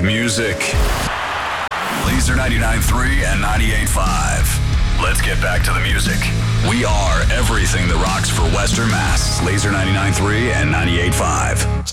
music. Laser 99.3 and 98.5. Let's get back to the music. We are everything that rocks for Western Mass. Laser 99.3 and 98.5.